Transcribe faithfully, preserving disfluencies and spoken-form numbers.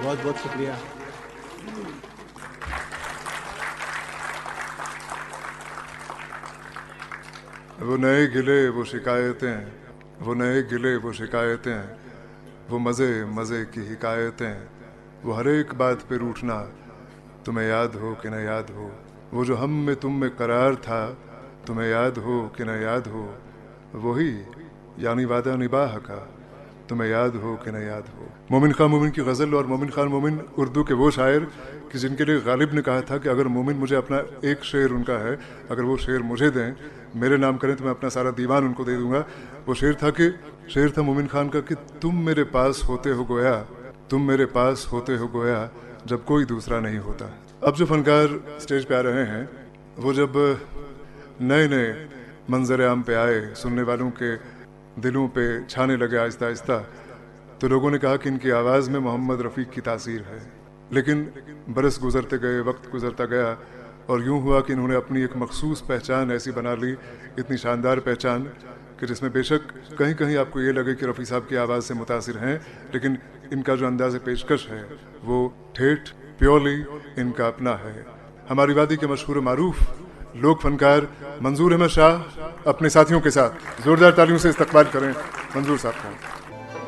بہت بہت شکریہ. وہ نئے گلے وہ شکایتیں، وہ نئے گلے وہ شکایتیں، وہ مزے مزے کی حکایتیں، وہ ہر ایک بات پہ روٹھنا، تمہیں یاد ہو کہ نہ یاد ہو، وہ جو ہم میں تم میں قرار تھا، تمہیں یاد ہو کہ نہ یاد ہو، وہی یعنی وعدہ نباہ کا، تمہیں یاد ہو کہ نہ یاد ہو. مومن خان مومن کی غزل. اور مومن خان مومن اردو کے وہ شاعر کہ جن کے لیے غالب نے کہا تھا کہ اگر مومن مجھے اپنا ایک شعر ان کا ہے، اگر وہ شعر مجھے دیں، میرے نام کریں تو میں اپنا سارا دیوان ان کو دے دوں گا. وہ شعر تھا کہ شعر تھا مومن خان کا کہ تم میرے پاس ہوتے ہو گویا، تم میرے پاس ہوتے ہو گویا جب کوئی دوسرا نہیں ہوتا. اب جو فنکار اسٹیج پہ آ رہے ہیں وہ جب نئے نئے منظر عام پہ آئے، سننے والوں کے دلوں پہ چھانے لگے آہستہ آہستہ، تو لوگوں نے کہا کہ ان کی آواز میں محمد رفیع کی تاثیر ہے. لیکن برس گزرتے گئے، وقت گزرتا گیا، اور یوں ہوا کہ انہوں نے اپنی ایک مخصوص پہچان ایسی بنا لی، اتنی شاندار پہچان کہ جس میں بے شک کہیں کہیں آپ کو یہ لگے کہ رفیع صاحب کی آواز سے متاثر ہیں، لیکن ان کا جو انداز پیشکش ہے وہ ٹھیٹھ پیورلی ان کا اپنا ہے. ہماری وادی کے مشہور و معروف لوک فنکار منظور احمد شاہ اپنے ساتھیوں کے ساتھ زوردار تالیوں سے استقبال کریں منظور صاحب کا.